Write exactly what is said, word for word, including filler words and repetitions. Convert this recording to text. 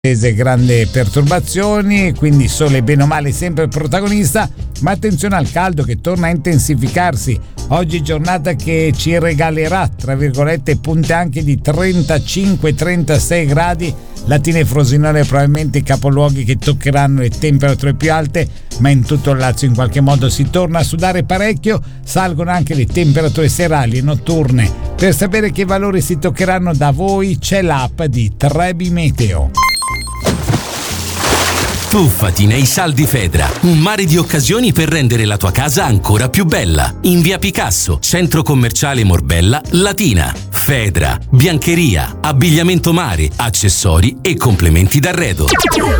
grandi perturbazioni, quindi sole bene o male sempre il protagonista, ma attenzione al caldo che torna a intensificarsi. Oggi giornata che ci regalerà tra virgolette punte anche di trentacinque trentasei gradi. Latina e Frosinone probabilmente i capoluoghi che toccheranno le temperature più alte, ma in tutto il Lazio in qualche modo si torna a sudare parecchio. Salgono anche le temperature serali e notturne. Per sapere che valori si toccheranno da voi c'è l'app di Trebi Meteo. Tuffati nei saldi Fedra, un mare di occasioni per rendere la tua casa ancora più bella. In via Picasso, centro commerciale Morbella, Latina. Fedra, biancheria, abbigliamento mare, accessori e complementi d'arredo.